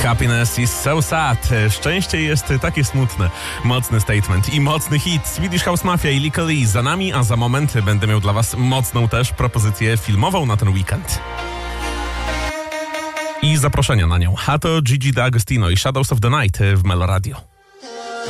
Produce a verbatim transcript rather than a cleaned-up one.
Happiness is so sad. Szczęście jest takie smutne. Mocny statement i mocny hit. Swedish House Mafia i Lika Lee za nami, a za moment będę miał dla was mocną też propozycję filmową na ten weekend. I zaproszenia na nią. A to Gigi D'Agostino i Shadows of the Night w Melo Radio.